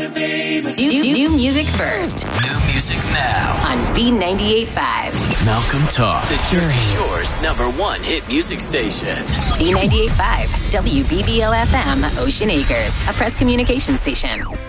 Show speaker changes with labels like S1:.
S1: New music first.
S2: New music now
S1: On B98.5.
S2: Malcolm Talk, the Jersey Shore's #1 hit music station.
S1: B98.5, WBBL FM, Ocean Acres, a press communication station.